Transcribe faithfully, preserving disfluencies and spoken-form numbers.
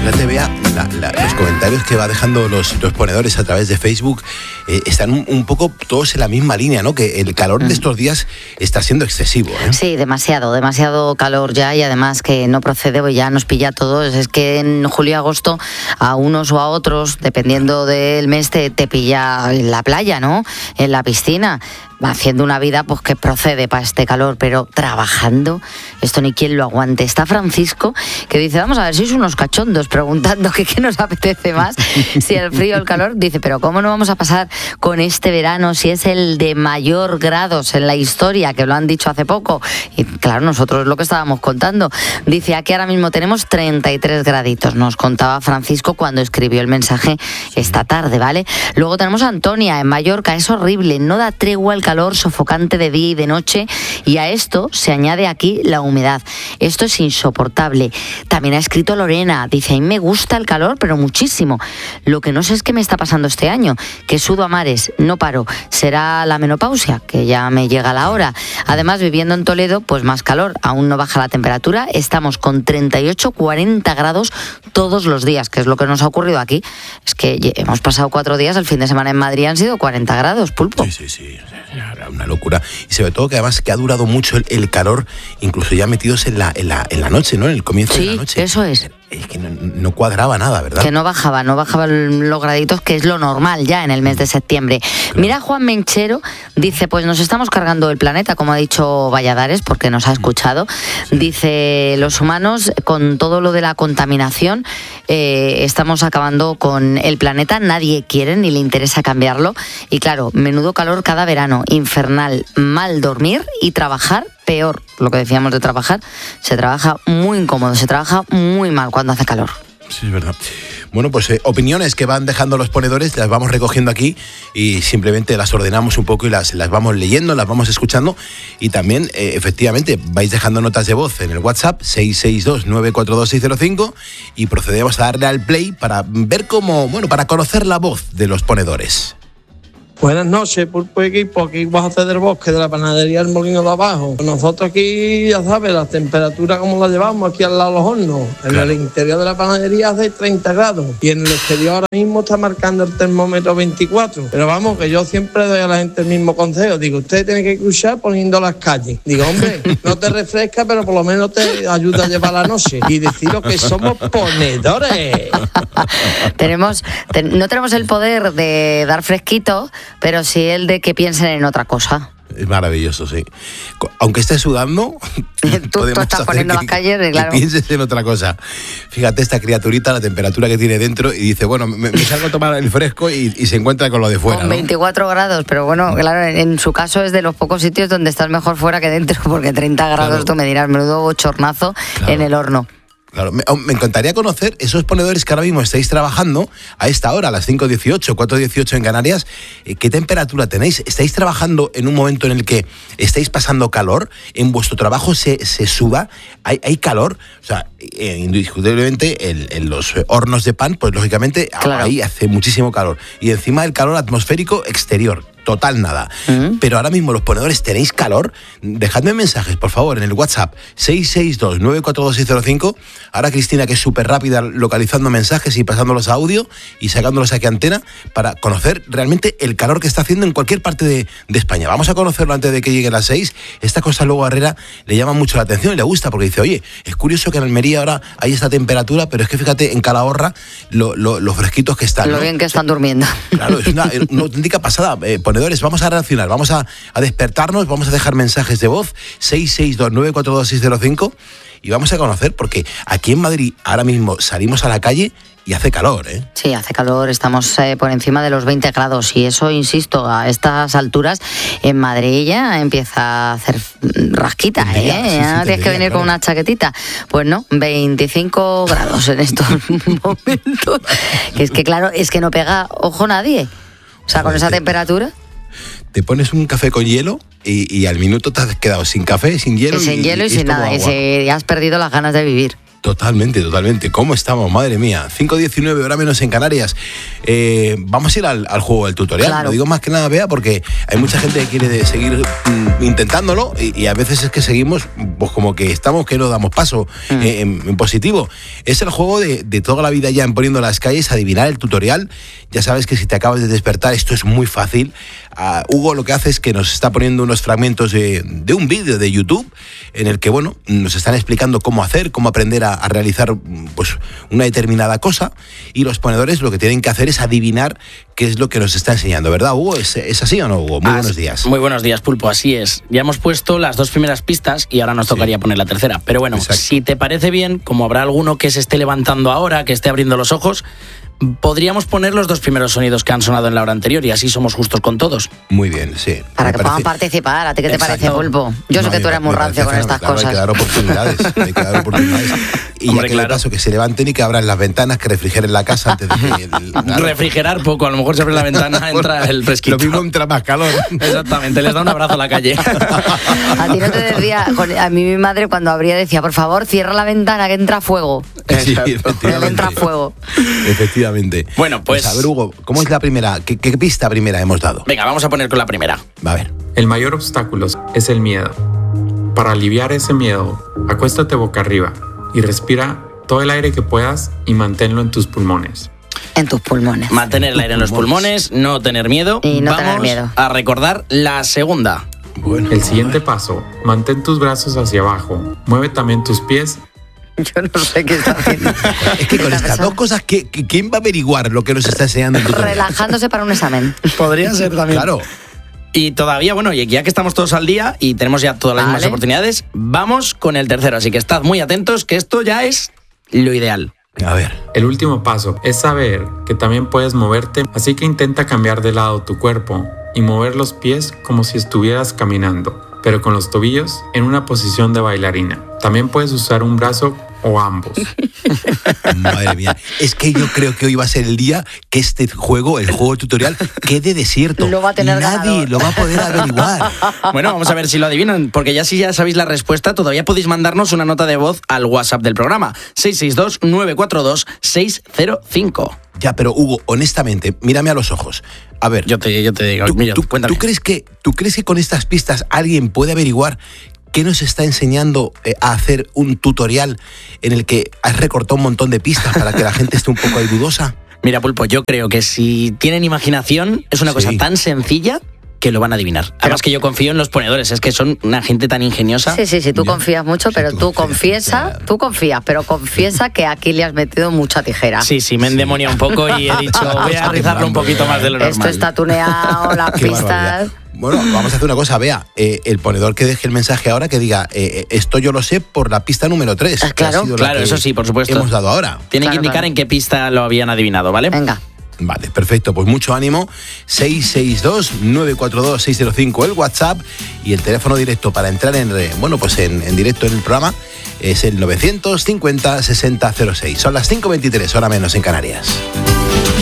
fíjate, vea, la, la, los comentarios que va dejando los, los ponedores a través de Facebook eh, están un, un poco todos en la misma línea, ¿no? Que el calor de estos días está siendo excesivo, ¿eh? Sí, demasiado, demasiado calor ya, y además que no procede, pues ya nos pilla a todos. Es que en julio y agosto a unos o a otros, dependiendo del mes, te, te pilla en la playa, ¿no? En la piscina, haciendo una vida pues que procede para este calor, pero trabajando, esto ni quien lo aguante. Está Francisco, que dice, vamos a ver, sois unos cachondos, preguntando que qué nos apetece más, si el frío o el calor. Dice, pero ¿cómo no vamos a pasar con este verano si es el de mayor grados en la historia, que lo han dicho hace poco? Y claro, nosotros lo que estábamos contando. Dice, aquí ahora mismo tenemos treinta y tres graditos, nos contaba Francisco cuando escribió el mensaje esta tarde, ¿vale? Luego tenemos a Antonia, en Mallorca, es horrible, no da tregua el calor sofocante de día y de noche, y a esto se añade aquí la humedad. Esto es insoportable. También ha escrito Lorena, dice, a mí me gusta el calor, pero muchísimo. Lo que no sé es qué me está pasando este año, que sudo a mares, no paro. ¿Será la menopausia? Que ya me llega la hora. Además, viviendo en Toledo, pues más calor, aún no baja la temperatura, estamos con treinta y ocho, cuarenta grados todos los días, que es lo que nos ha ocurrido aquí. Es que hemos pasado cuatro días, el fin de semana en Madrid han sido cuarenta grados, Pulpo. Sí, sí, sí. Una locura. Y sobre todo que además que ha durado mucho el, el calor, incluso ya metidos en la, en, la, en la noche, ¿no? En el comienzo sí, de la noche. Eso es. Es que no, no cuadraba nada, ¿verdad? Que no bajaba, no bajaban los graditos, que es lo normal ya en el mes de septiembre. Claro. Mira, Juan Menchero dice, pues nos estamos cargando el planeta, como ha dicho Valladares, porque nos ha escuchado. Sí. Dice, los humanos, con todo lo de la contaminación, eh, estamos acabando con el planeta, nadie quiere ni le interesa cambiarlo. Y claro, menudo calor cada verano, infernal, mal dormir y trabajar peor. Lo que decíamos de trabajar, se trabaja muy incómodo, se trabaja muy mal cuando hace calor. Sí, es verdad. Bueno, pues eh, opiniones que van dejando los ponedores, las vamos recogiendo aquí y simplemente las ordenamos un poco y las, las vamos leyendo, las vamos escuchando, y también, eh, efectivamente, vais dejando notas de voz en el WhatsApp seis seis dos, nueve cuatro dos, seis cero cinco y procedemos a darle al play para ver cómo, bueno, para conocer la voz de los ponedores. Buenas noches, Pulpo Equipo, aquí Guajote del Bosque, de la panadería El Molino de Abajo. Nosotros aquí, ya sabes, la temperatura como la llevamos aquí al lado de los hornos. En claro. El interior de la panadería hace treinta grados y en el exterior ahora mismo está marcando el termómetro veinticuatro. Pero vamos, que yo siempre doy a la gente el mismo consejo. Digo, usted tiene que cruzar poniendo las calles. Digo, hombre, no te refresca, pero por lo menos te ayuda a llevar la noche. Y deciros que somos ponedores. tenemos, ten, no tenemos el poder de dar fresquito, pero sí el de que piensen en otra cosa. Es maravilloso, sí. Aunque estés sudando, tú, tú estás poniendo que, las calles, claro. Que pienses en otra cosa. Fíjate esta criaturita, la temperatura que tiene dentro, y dice, bueno, me, me salgo a tomar el fresco y, y se encuentra con lo de fuera. Con veinticuatro ¿no? grados, pero bueno, claro, en, en su caso es de los pocos sitios donde estás mejor fuera que dentro, porque treinta grados, claro. Tú me dirás, menudo bochornazo, claro. En el horno. Claro, me, me encantaría conocer esos ponedores que ahora mismo estáis trabajando a esta hora, a las cinco dieciocho, cuatro dieciocho en Canarias. Eh, ¿Qué temperatura tenéis? ¿Estáis trabajando en un momento en el que estáis pasando calor? ¿En vuestro trabajo se, se suda? ¿Hay, hay calor? O sea, eh, indiscutiblemente en, en los hornos de pan, pues lógicamente claro. Ahí hace muchísimo calor. Y encima el calor atmosférico exterior. Total nada. Uh-huh. Pero ahora mismo los ponedores, ¿tenéis calor? Dejadme mensajes, por favor, en el WhatsApp seis seis dos, nueve cuatro dos, seis cero cinco. Ahora Cristina, que es súper rápida localizando mensajes y pasándolos a audio y sacándolos aquí a antena para conocer realmente el calor que está haciendo en cualquier parte de, de España. Vamos a conocerlo antes de que lleguen las seis. Esta cosa luego a Herrera le llama mucho la atención y le gusta porque dice, oye, es curioso que en Almería ahora hay esta temperatura, pero es que fíjate en Calahorra lo, lo, los fresquitos que están. Lo ¿no? bien que están durmiendo. Claro, es una, una auténtica pasada. Eh, Vamos a reaccionar, vamos a, a despertarnos, vamos a dejar mensajes de voz seis seis dos, nueve cuatro dos, seis cero cinco y vamos a conocer, porque aquí en Madrid ahora mismo salimos a la calle y hace calor, ¿eh? Sí, hace calor, estamos eh, por encima de los veinte grados y eso, insisto, a estas alturas en Madrid ya empieza a hacer rasquita, tendría, ¿eh? Sí, sí, ya tienes que venir claro. Con una chaquetita. Pues no, veinticinco grados en estos momentos. Que es que claro, es que no pega ojo nadie. O sea, con esa temperatura. Te pones un café con hielo y, y al minuto te has quedado sin café, sin hielo. Y sin y, hielo y, y sin nada. Y, se, y has perdido las ganas de vivir. Totalmente, totalmente. ¿Cómo estamos? Madre mía. cinco diecinueve, hora menos en Canarias. Eh, vamos a ir al, al juego del tutorial. Claro. Lo digo más que nada, Bea, porque hay mucha gente que quiere de seguir mm, intentándolo y, y a veces es que seguimos, pues como que estamos que no damos paso mm. eh, en, en positivo. Es el juego de, de toda la vida ya en Poniendo las Calles, adivinar el tutorial. Ya sabes que si te acabas de despertar, esto es muy fácil. Uh, Hugo lo que hace es que nos está poniendo unos fragmentos de, de un vídeo de YouTube en el que, bueno, nos están explicando cómo hacer, cómo aprender a, a realizar pues una determinada cosa, y los ponedores lo que tienen que hacer es adivinar qué es lo que nos está enseñando, ¿verdad, Hugo? ¿Es, es así o no, Hugo? Muy ah, buenos días. Muy buenos días, Pulpo, así es. Ya hemos puesto las dos primeras pistas y ahora nos tocaría sí. poner la tercera. Pero bueno, exacto. Si te parece bien, como habrá alguno que se esté levantando ahora, que esté abriendo los ojos, podríamos poner los dos primeros sonidos que han sonado en la hora anterior y así somos justos con todos. Muy bien, sí. Para que parece... puedan participar. ¿A ti qué te Exacto. parece, Pulpo? Yo no, sé que tú eres muy rancio con estas claro, cosas. Hay que dar oportunidades. Hay que dar oportunidades. Y Hombre, ya que claro. paso, que se levanten y que abran las ventanas, que refrigeren la casa antes de que... El, claro. Refrigerar poco, a lo mejor se abre la ventana, entra el fresquito. Lo mismo entra más calor. Exactamente, les da un abrazo a la calle. A ti no te decía, a mí mi madre cuando abría decía, por favor, cierra la ventana que entra fuego. Sí, efectivamente. Entra fuego. Efectivamente. Bueno, pues... pues a ver, Hugo, ¿cómo es la primera? ¿Qué, qué pista primera hemos dado? Venga, vamos a poner con la primera. A ver. El mayor obstáculo es el miedo. Para aliviar ese miedo, acuéstate boca arriba y respira todo el aire que puedas y manténlo en tus pulmones. En tus pulmones. Mantener el aire en los pulmones, no tener miedo. Y no Vamos tener miedo. a recordar la segunda. Bueno, el siguiente paso, mantén tus brazos hacia abajo. Mueve también tus pies. Yo no sé qué está haciendo. Es que con estas dos cosas, ¿qué, ¿quién va a averiguar lo que nos está enseñando el tutorial? Relajándose para un examen. Podría ser también. Claro. Y todavía, bueno, ya que estamos todos al día y tenemos ya todas las vale. mismas oportunidades, vamos con el tercero. Así que estad muy atentos, que esto ya es lo ideal. A ver. El último paso es saber que también puedes moverte, así que intenta cambiar de lado tu cuerpo y mover los pies como si estuvieras caminando, pero con los tobillos en una posición de bailarina. También puedes usar un brazo o ambos. Madre mía, es que yo creo que hoy va a ser el día que este juego, el juego tutorial, quede desierto. Lo va a tener Nadie ganador. Lo va a poder averiguar. Bueno, vamos a ver si lo adivinan, porque ya si ya sabéis la respuesta, todavía podéis mandarnos una nota de voz al WhatsApp del programa, seis seis dos, nueve cuatro dos, seis cero cinco. Ya, pero Hugo, honestamente, mírame a los ojos. A ver, yo te, yo te digo, ¿tú, mira, tú, cuéntame. ¿tú crees que, ¿Tú crees que con estas pistas alguien puede averiguar qué nos está enseñando eh, a hacer un tutorial en el que has recortado un montón de pistas para que la gente esté un poco ahí dudosa? Mira, Pulpo, yo creo que si tienen imaginación, es una sí. cosa tan sencilla que lo van a adivinar. Además que yo confío en los ponedores, es que son una gente tan ingeniosa. Sí, sí, sí, tú ya. confías mucho, pero sí, tú, tú confiesa, ya. tú confías, pero confiesa que aquí le has metido mucha tijera. Sí, sí, me endemonia sí. un poco y he dicho, voy a rizarlo un poquito más de lo normal. Esto está tuneado, las Qué pistas... barbaridad. Bueno, vamos a hacer una cosa, Bea, eh, el ponedor que deje el mensaje ahora que diga, eh, esto yo lo sé por la pista número tres. Ah, claro, claro, eso sí, por supuesto. Hemos dado ahora. Tienen claro, que indicar claro. en qué pista lo habían adivinado, ¿vale? Venga. Vale, perfecto, pues mucho ánimo. seis seis dos, nueve cuatro dos, seis cero cinco el WhatsApp y el teléfono directo para entrar en, bueno, pues en, en directo en el programa es el novecientos cincuenta, sesenta cero seis. Son las cinco veintitrés, hora menos en Canarias.